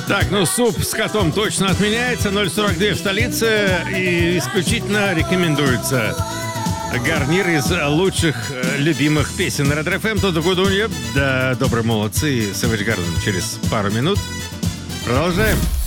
Так, ну суп с котом точно отменяется. 0,42 в столице. И исключительно рекомендуется гарнир из лучших любимых песен Red FM. Тодо Гудунья. Да, добрые молодцы. Savage Garden через пару минут. Продолжаем.